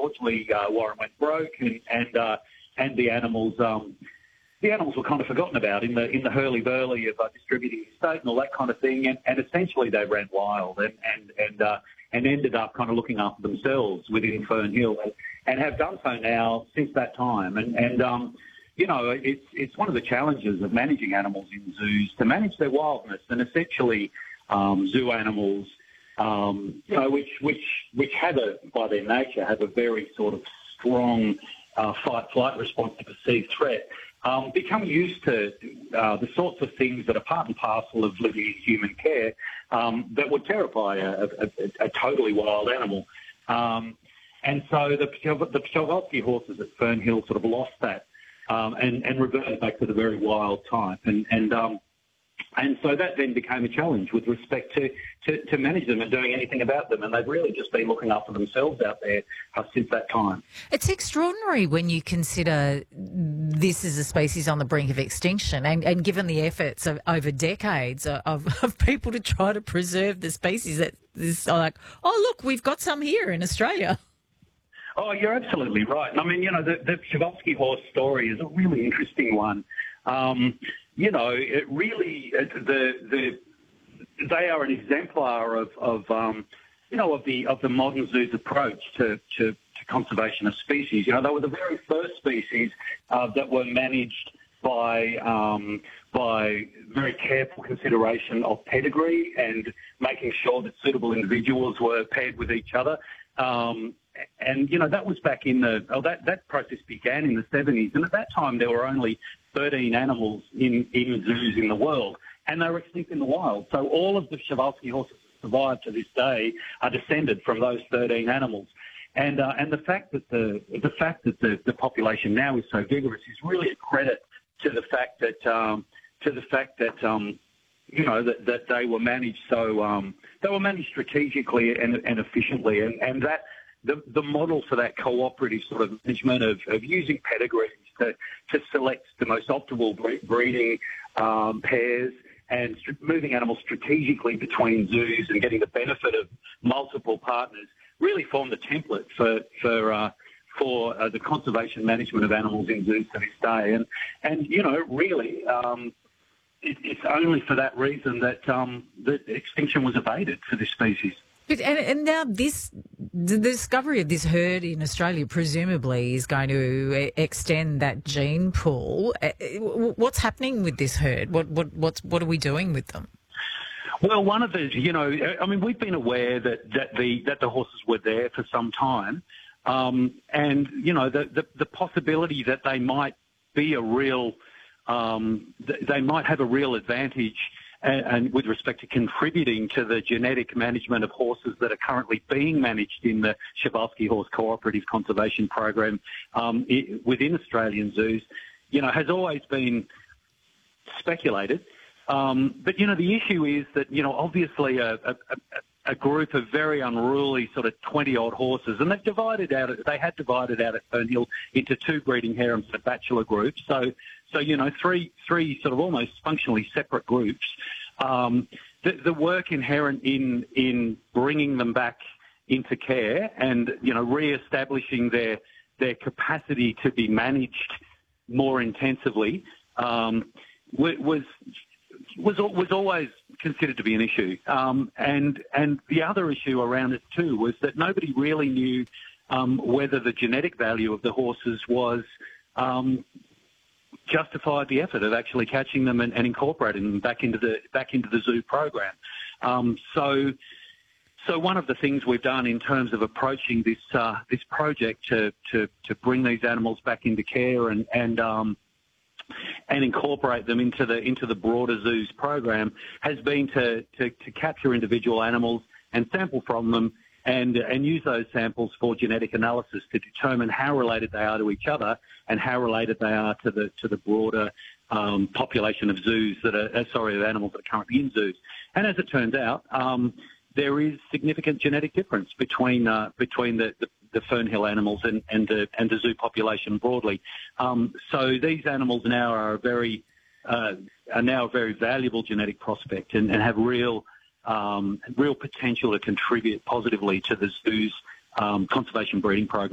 unfortunately, Warren went broke, and the animals were kind of forgotten about in the hurly-burly of distributing the estate and all that kind of thing, and essentially they ran wild and ended up kind of looking after themselves within Fernhill, and have done so now since that time. And you know, it's one of the challenges of managing animals in zoos, to manage their wildness, and essentially zoo animals, you know, which by their nature have a very sort of strong fight-flight response to perceived threat, become used to the sorts of things that are part and parcel of living in human care that would terrify a totally wild animal. And so the Przewalski horses at Fernhill sort of lost that and reverted back to the very wild type. And so that then became a challenge with respect to manage them and doing anything about them. And they've really just been looking after themselves out there since that time. It's extraordinary when you consider this is a species on the brink of extinction, and given the efforts of over decades of people to try to preserve the species, that is like, oh, look, we've got some here in Australia. Oh, you're absolutely right. I mean, you know, the Przewalski horse story is a really interesting one. You know, it really they are an exemplar of you know, of the modern zoo's approach to conservation of species. You know, they were the very first species that were managed by very careful consideration of pedigree and making sure that suitable individuals were paired with each other. And, you know, that was back in that process began in the 70s. And at that time, there were only 13 animals in zoos in the world, and they were extinct in the wild. So all of the Przewalski horses that survive to this day are descended from those 13 animals. And the fact that the population now is so vigorous is really a credit to the fact that you know, that they were managed strategically and efficiently, and that the model for that cooperative sort of management of using pedigrees to select the most optimal breeding pairs and moving animals strategically between zoos and getting the benefit of multiple partners really formed the template for the conservation management of animals in zoos to this day. And you know, really, it's only for that reason that extinction was abated for this species. But, and now the discovery of this herd in Australia presumably is going to extend that gene pool. What's happening with this herd? What are we doing with them? Well, one of the, you know, I mean, we've been aware that the horses were there for some time, and you know, the possibility that they might be they might have a real advantage. And with respect to contributing to the genetic management of horses that are currently being managed in the Przewalski Horse Cooperative Conservation Program within Australian zoos, you know, has always been speculated. But, you know, the issue is that, you know, obviously a group of very unruly sort of 20-odd horses, and they had divided out at Fernhill into two breeding harems and a bachelor group. So you know, three sort of almost functionally separate groups. The work inherent in bringing them back into care and, you know, re-establishing their capacity to be managed more intensively was always considered to be an issue. And the other issue around it too was that nobody really knew whether the genetic value of the horses was justified the effort of actually catching them and incorporating them back into the zoo program. So one of the things we've done in terms of approaching this project to bring these animals back into care and incorporate them into the broader zoos program has been to capture individual animals and sample from them and use those samples for genetic analysis to determine how related they are to each other and how related they are to the broader population of animals that are currently in zoos. And as it turns out, there is significant genetic difference between the Fernhill animals and the zoo population broadly. So these animals now are a very valuable genetic prospect and have real potential to contribute positively to the zoo's conservation breeding program.